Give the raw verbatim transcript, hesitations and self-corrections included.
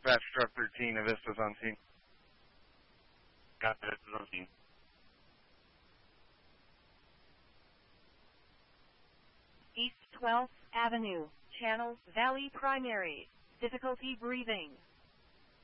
Dispatch Truck thirteen, Avista's on scene. Got it, it's on scene. East twelfth Avenue, Channel Valley Primary. Difficulty breathing.